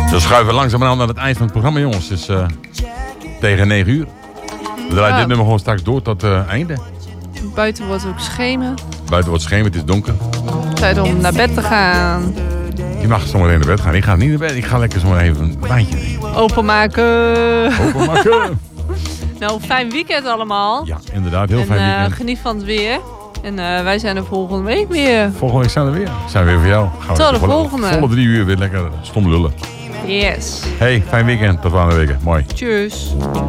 Dan schuiven we langzamerhand naar het eind van het programma, jongens. Het is tegen 9 uur. We draaien dit nummer gewoon straks door tot het einde. Buiten wordt ook schemen. Buiten wordt schemen, het is donker. Tijd om naar bed te gaan. Je mag zometeen naar bed gaan. Ik ga niet naar bed. Ik ga lekker zo even een wijntje drinken. Openmaken. Openmaken. Nou, fijn weekend allemaal. Ja, inderdaad. Heel fijn weekend. Geniet van het weer. En wij zijn er volgende week weer. Volgende week zijn we weer. Zijn we weer voor jou. Gaan we tot de volgende. Volle 3 uur weer lekker stom lullen. Yes. Hey, fijn weekend. Tot volgende week. Mooi. Tjus.